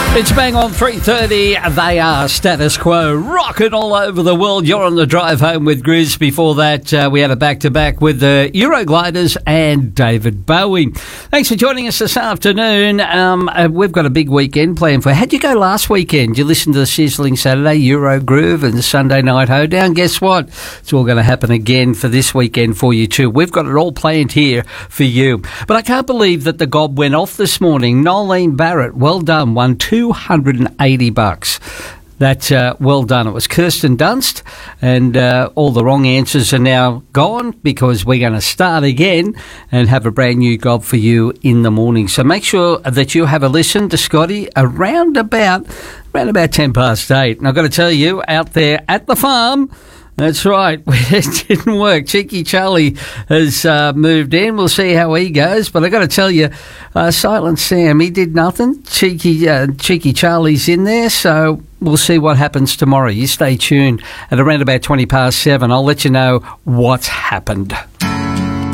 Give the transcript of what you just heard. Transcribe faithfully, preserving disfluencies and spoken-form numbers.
It's bang on three thirty. They are Status Quo, rocking all over the world. You're on the drive home with Grizz. Before that, uh, we had a back-to-back with the Eurogliders and David Bowie. Thanks for joining us this afternoon. Um, uh, we've got a big weekend planned for you. How'd you go last weekend? You listened to the Sizzling Saturday, Euro Groove and the Sunday Night Hoedown. Guess what? It's all going to happen again for this weekend for you too. We've got it all planned here for you. But I can't believe that the gob went off this morning. Nolene Barrett, well done, won two hundred eighty bucks. That, uh, well done. It was Kirsten Dunst, and uh, all the wrong answers are now gone because we're going to start again and have a brand new gob for you in the morning. So make sure that you have a listen to Scotty around about, around about ten past eight. And I've got to tell you, out there at the farm, that's right, it didn't work. Cheeky Charlie has uh, moved in. We'll see how he goes. But I've got to tell you, uh, Silent Sam, he did nothing. Cheeky, uh, Cheeky Charlie's in there, so we'll see what happens tomorrow. You stay tuned. At around about twenty past seven, I'll let you know what's happened.